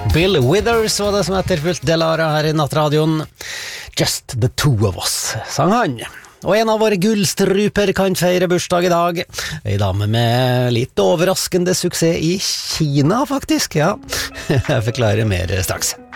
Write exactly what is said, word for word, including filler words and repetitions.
Bill Withers var det som etterfulgt Delara her i nattradioen. Just the two of us, sang han. Og en av våre gullstruper kan feire bursdag i dag. En dame med litt overraskende suksess i Kina, faktisk. Ja, jeg forklarer mer straks.